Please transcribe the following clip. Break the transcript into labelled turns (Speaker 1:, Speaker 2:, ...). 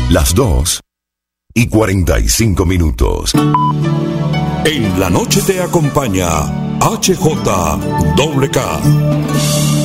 Speaker 1: Las 2:45. En la noche te acompaña HJWK.